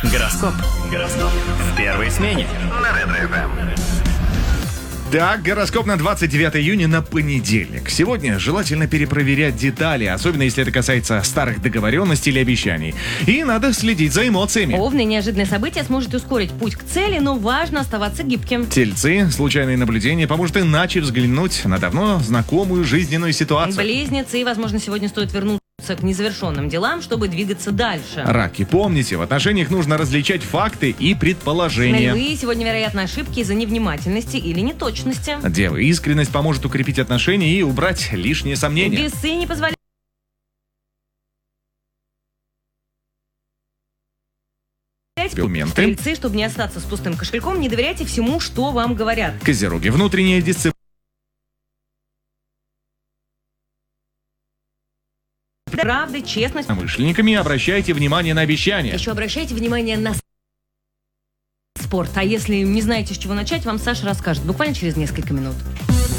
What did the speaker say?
Гороскоп. В первой смене на Ретро-ФМ. Так, гороскоп на 29 июня на понедельник. Сегодня желательно перепроверять детали, особенно если это касается старых договоренностей или обещаний. И надо следить за эмоциями. Овны, неожиданное событие сможет ускорить путь к цели, но важно оставаться гибким. Тельцы, случайное наблюдение поможет иначе взглянуть на давно знакомую жизненную ситуацию. Близнецы, возможно, сегодня стоит вернуться к незавершенным делам, чтобы двигаться дальше. Раки, помните, в отношениях нужно различать факты и предположения. Львы, сегодня, вероятно, ошибки из-за невнимательности или неточности. Девы, искренность поможет укрепить отношения и убрать лишние сомнения. Весы, не позволяют Документы. Стрельцы, чтобы не остаться с пустым кошельком, не доверяйте всему, что вам говорят. Козероги, внутренняя дисциплина. Правда, честность. Намышленниками обращайте внимание на обещания. Еще обращайте внимание на спорт. А если не знаете, с чего начать, вам Саша расскажет буквально через несколько минут.